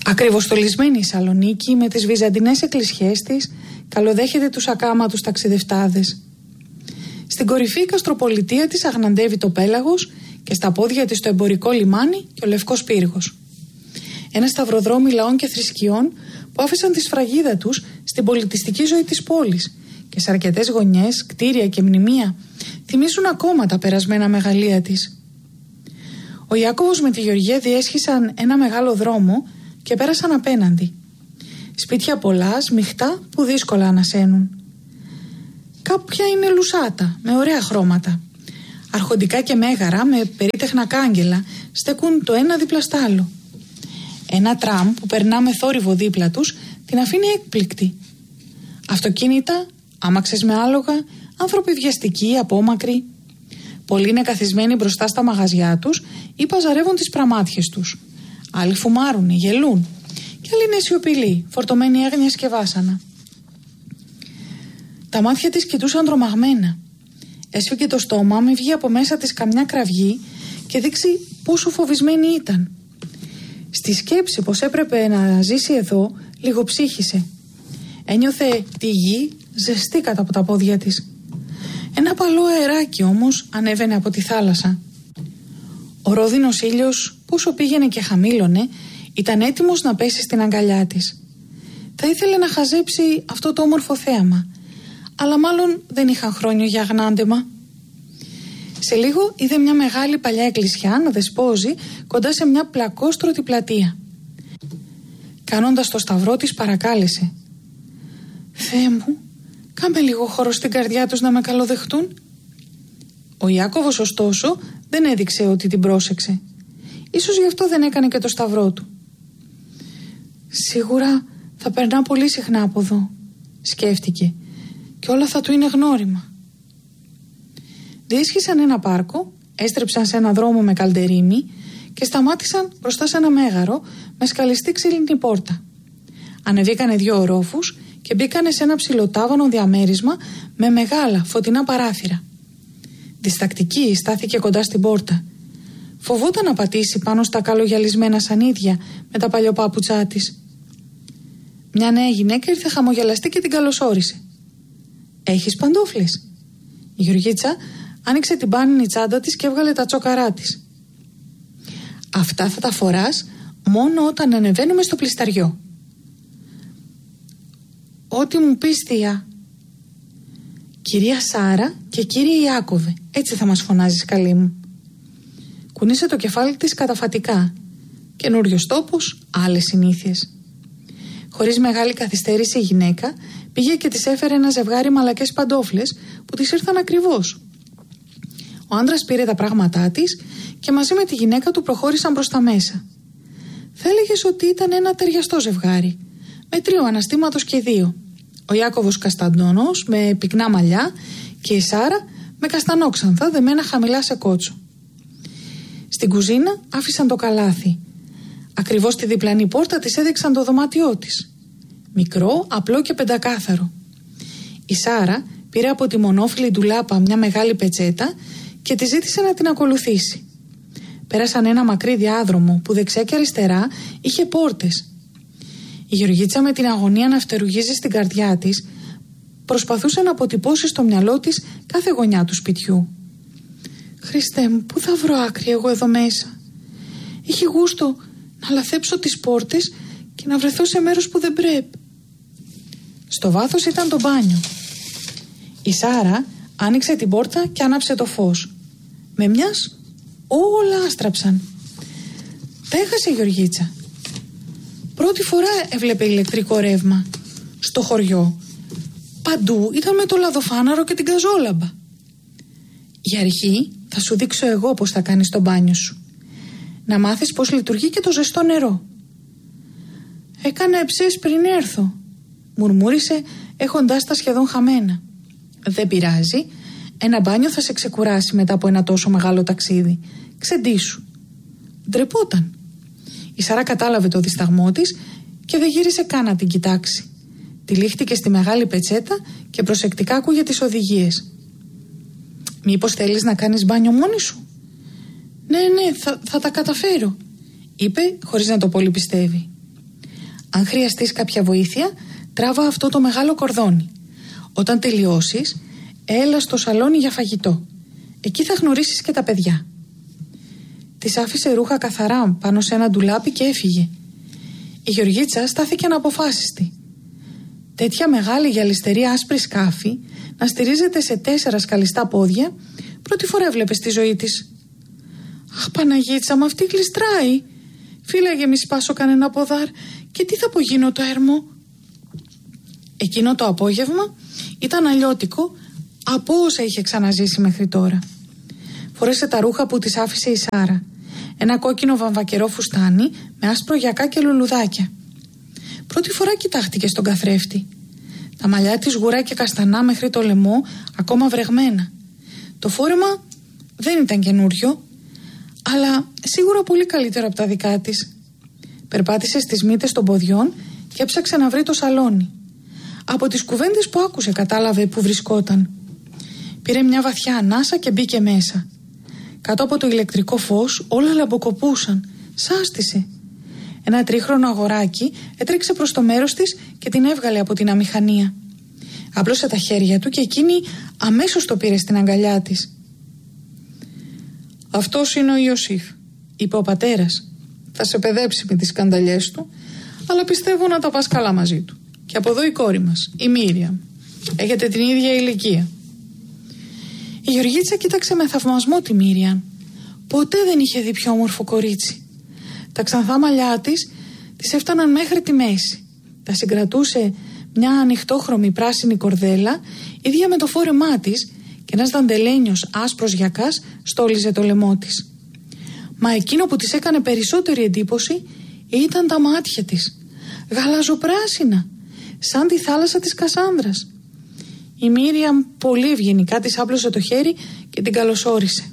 Ακριβοστολισμένη η Σαλονίκη με τις βυζαντινές εκκλησιές της καλοδέχεται τους ακάματους ταξιδευτάδες. Στην κορυφή καστροπολιτεία της αγναντεύει το πέλαγος και στα πόδια της το εμπορικό λιμάνι και ο λευκός πύργος. Ένα σταυροδρόμι λαών και θρησκειών που άφησαν τη σφραγίδα τους στην πολιτιστική ζωή της πόλης και σε αρκετές γωνιές, κτίρια και μνημεία θυμίζουν ακόμα τα περασμένα μεγαλεία της. Ο Ιάκωβος με τη Γεωργία διέσχισαν ένα μεγάλο δρόμο και πέρασαν απέναντι. Σπίτια πολλά, σμιχτά που δύσκολα ανασένουν. Κάποια είναι λουσάτα, με ωραία χρώματα. Αρχοντικά και μέγαρα με περίτεχνα κάγκελα στεκούν το ένα δίπλα στ' άλλο. Ένα τραμ που περνά με θόρυβο δίπλα τους την αφήνει έκπληκτη. Αυτοκίνητα, άμαξες με άλογα, άνθρωποι βιαστικοί, απόμακροι. Πολλοί είναι καθισμένοι μπροστά στα μαγαζιά τους ή παζαρεύουν τις πραμάτιες τους. Άλλοι φουμάρουν, γελούν. Και άλλοι είναι σιωπηλοί, φορτωμένοι έγνοιας και βάσανα. Τα μάτια της κοιτούσαν τρομαγμένα. Έσφυγε το στόμα, μη βγει από μέσα της καμιά κραυγή και δείξει πόσο φοβισμένη ήταν. Στη σκέψη πως έπρεπε να ζήσει εδώ, λιγοψύχησε. Ένιωθε τη γη ζεστή κάτω από τα πόδια της. Ένα παλό αεράκι όμως ανέβαινε από τη θάλασσα. Ο ρόδινος ήλιος, πόσο πήγαινε και χαμήλωνε, ήταν έτοιμος να πέσει στην αγκαλιά της. Θα ήθελε να χαζέψει αυτό το όμορφο θέαμα, αλλά μάλλον δεν είχαν χρόνιο για αγνάντεμα. Σε λίγο είδε μια μεγάλη παλιά εκκλησιά να δεσπόζει κοντά σε μια πλακόστρωτη πλατεία. Κάνοντας το σταυρό της παρακάλεσε: «Θεέ μου, κάμε λίγο χώρο στην καρδιά τους να με καλοδεχτούν». Ο Ιάκωβος ωστόσο δεν έδειξε ότι την πρόσεξε. Ίσως γι' αυτό δεν έκανε και το σταυρό του. «Σίγουρα θα περνά πολύ συχνά από εδώ», σκέφτηκε, «και όλα θα του είναι γνώριμα». Διέσχισαν ένα πάρκο, έστρεψαν σε ένα δρόμο με καλντερίμι και σταμάτησαν μπροστά σε ένα μέγαρο με σκαλιστή ξύλινη πόρτα. Ανεβήκανε 2 ορόφους και μπήκανε σε ένα ψηλοτάβανο διαμέρισμα με μεγάλα φωτεινά παράθυρα. Διστακτική στάθηκε κοντά στην πόρτα. Φοβόταν να πατήσει πάνω στα καλογιαλισμένα σανίδια με τα παλιοπάπουτσά της. Μια νέα γυναίκα ήρθε χαμογελαστή και την καλωσόρισε. «Έχεις παντόφλες?» Η Γεωργίτσα άνοιξε την πάνινη τσάντα της και έβγαλε τα τσόκαρά της. «Αυτά θα τα φοράς μόνο όταν ανεβαίνουμε στο πλισταριό». «Ό,τι μου πεις, θεία». «Κυρία Σάρα και κύριε Ιάκωβε, έτσι θα μας φωνάζεις, καλή μου». Κουνήσε το κεφάλι της καταφατικά. Καινούριος τόπος, άλλες συνήθειες. Χωρίς μεγάλη καθυστέρηση η γυναίκα πήγε και της έφερε ένα ζευγάρι μαλακές παντόφλες που της ήρθαν ακριβώς. Ο άντρας πήρε τα πράγματά της και μαζί με τη γυναίκα του προχώρησαν προς τα μέσα. Θα έλεγες ότι ήταν ένα ταιριαστό ζευγάρι, με 3 αναστήματος και 2. Ο Ιάκωβος καστανόνος με πυκνά μαλλιά και η Σάρα με καστανόξανθα δεμένα χαμηλά σε κότσο. Στην κουζίνα άφησαν το καλάθι. Ακριβώς στη διπλανή πόρτα της έδειξαν το δωμάτιό της. Μικρό, απλό και πεντακάθαρο. Η Σάρα πήρε από τη μονόφυλλη ντουλάπα μια μεγάλη πετσέτα και τη ζήτησε να την ακολουθήσει. Πέρασαν ένα μακρύ διάδρομο που δεξιά και αριστερά είχε πόρτες. Η Γεωργίτσα με την αγωνία να φτερουγίζει στην καρδιά της προσπαθούσε να αποτυπώσει στο μυαλό της κάθε γωνιά του σπιτιού. «Χριστέ μου, πού θα βρω άκρη εγώ εδώ μέσα? Έχει γούστο να λαθέψω τις πόρτες και να βρεθώ σε μέρος που δεν πρέπει». Στο βάθος ήταν το μπάνιο. Η Σάρα άνοιξε την πόρτα και άναψε το φως. Με μιας όλα άστραψαν. Τα έχασε η Γεωργίτσα. Πρώτη φορά έβλεπε ηλεκτρικό ρεύμα. Στο χωριό παντού ήταν με το λαδοφάναρο και την καζόλαμπα. Για αρχή θα σου δείξω εγώ πώς θα κάνεις το μπάνιο σου. Να μάθεις πώς λειτουργεί και το ζεστό νερό. «Έκανα εψές πριν έρθω», μουρμούρισε έχοντάς τα σχεδόν χαμένα. «Δεν πειράζει, ένα μπάνιο θα σε ξεκουράσει μετά από ένα τόσο μεγάλο ταξίδι. Ξεντήσου». Ντρεπόταν. Η Σάρα κατάλαβε το δισταγμό της και δεν γύρισε καν να την κοιτάξει. Τη λήχτηκε στη μεγάλη πετσέτα και προσεκτικά άκουγε τις οδηγίες. «Μήπως θέλεις να κάνεις μπάνιο μόνη σου?» «Ναι, θα τα καταφέρω», είπε χωρίς να το πολύ πιστεύει. Αν χρειαστείς κάποια βοήθεια, τράβα αυτό το μεγάλο κορδόνι. Όταν τελειώσεις, έλα στο σαλόνι για φαγητό. Εκεί θα γνωρίσεις και τα παιδιά. Της άφησε ρούχα καθαρά πάνω σε ένα ντουλάπι και έφυγε. Η Γεωργίτσα στάθηκε αναποφάσιστη. Τέτοια μεγάλη γυαλιστερή άσπρη σκάφη να στηρίζεται σε 4 σκαλιστά πόδια, πρώτη φορά έβλεπε στη ζωή της. Αχ, Παναγίτσα, μα αυτή γλιστράει. Φύλαγε μη σπάσω κανένα ποδάρ και τι θα απογίνω το έρμο. Εκείνο το απόγευμα ήταν αλλιώτικο από όσα είχε ξαναζήσει μέχρι τώρα. Φορέσε τα ρούχα που της άφησε η Σάρα. Ένα κόκκινο βαμβακερό φουστάνι με άσπρο γιακά και λουλουδάκια. Πρώτη φορά κοιτάχτηκε στον καθρέφτη. Τα μαλλιά της γουρά και καστανά μέχρι το λαιμό, ακόμα βρεγμένα. Το φόρεμα δεν ήταν καινούριο, αλλά σίγουρα πολύ καλύτερο από τα δικά της. Περπάτησε στις μύτες των ποδιών και έψαξε να βρει το σαλόνι. Από τις κουβέντες που άκουσε κατάλαβε που βρισκόταν. Πήρε μια βαθιά ανάσα και μπήκε μέσα. Κάτω από το ηλεκτρικό φως όλα λαμποκοπούσαν. Σάστησε. Ένα τρίχρονο αγοράκι έτρεξε προς το μέρος της και την έβγαλε από την αμηχανία. Άπλωσε τα χέρια του και εκείνη αμέσως το πήρε στην αγκαλιά της. «Αυτός είναι ο Ιωσήφ», είπε ο πατέρας. «Θα σε παιδέψει με τις σκανταλιές του, αλλά πιστεύω να τα πας καλά μαζί του. Και από εδώ η κόρη μας, η Μίριαμ. Έχετε την ίδια ηλικία». Η Γεωργίτσα κοίταξε με θαυμασμό τη Μίριαμ. Ποτέ δεν είχε δει πιο όμορφο κορίτσι. Τα ξανθά μαλλιά της έφταναν μέχρι τη μέση. Τα συγκρατούσε μια ανοιχτόχρωμη πράσινη κορδέλα, ίδια με το φόρεμά της, και ένας δαντελένιος άσπρος γιακάς στόλιζε το λαιμό της. Μα εκείνο που της έκανε περισσότερη εντύπωση ήταν τα μάτια της. Γαλαζοπράσινα, σαν τη θάλασσα της Κασάνδρας. Η Μίριαμ πολύ ευγενικά της άπλωσε το χέρι και την καλωσόρισε.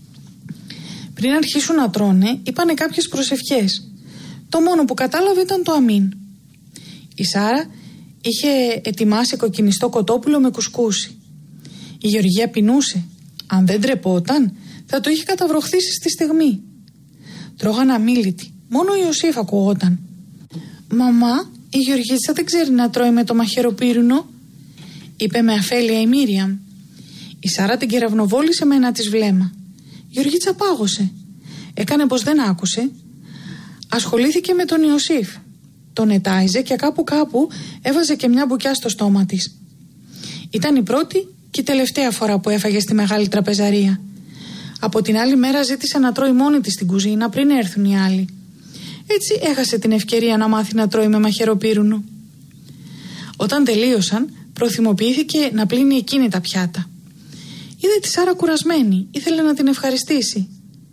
Πριν αρχίσουν να τρώνε, είπανε κάποιες προσευχές. Το μόνο που κατάλαβε ήταν το αμήν. Η Σάρα είχε ετοιμάσει κοκκινιστό κοτόπουλο με κουσκούσι. Η Γεωργία πεινούσε. Αν δεν τρεπόταν, θα το είχε καταβροχθήσει στη στιγμή. Τρώγαν αμίλητη. Μόνο ο Ιωσήφ ακουγόταν. «Μαμά, η Γεωργίτσα δεν ξέρει να τρώει με το μαχαιροπύρουνο», είπε με αφέλεια η Μίριαμ. Η Σάρα την κεραυνοβόλησε με ένα της βλέμμα. Η Γεωργίτσα πάγωσε. Έκανε πως δεν άκουσε. Ασχολήθηκε με τον Ιωσήφ. Τον ετάιζε και κάπου έβαζε και μια μπουκιά στο στόμα της. Ήταν η πρώτη και η τελευταία φορά που έφαγε στη μεγάλη τραπεζαρία. Από την άλλη μέρα ζήτησε να τρώει μόνη της στην κουζίνα πριν έρθουν οι άλλοι. Έτσι έχασε την ευκαιρία να μάθει να τρώει με μαχαιροπύρουνο. Όταν τελείωσαν, προθυμοποιήθηκε να πλύνει εκείνη τα πιάτα. Είδε τη Σάρα κουρασμένη, ήθελε να την ευχαριστήσει.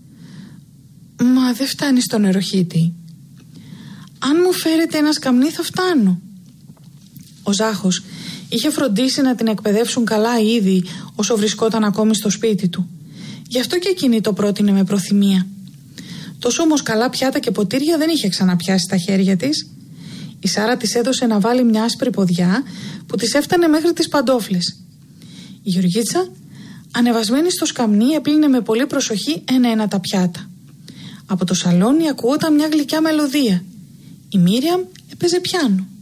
«Μα δεν φτάνει στο νεροχύτη. Αν μου φέρετε ένα σκαμνί θα φτάνω». Ο Ζάχος είχε φροντίσει να την εκπαιδεύσουν καλά ήδη όσο βρισκόταν ακόμη στο σπίτι του. Γι' αυτό και εκείνη το πρότεινε με προθυμία. Τόσο όμως καλά πιάτα και ποτήρια δεν είχε ξαναπιάσει στα χέρια της. Η Σάρα της έδωσε να βάλει μια άσπρη ποδιά που της έφτανε μέχρι τις παντόφλες. Η Γεωργίτσα, ανεβασμένη στο σκαμνί, έπλυνε με πολύ προσοχή ένα-ένα τα πιάτα. Από το σαλόνι ακούγονταν μια γλυκιά μελωδία. Η Μίριαμ έπαιζε πιάνο.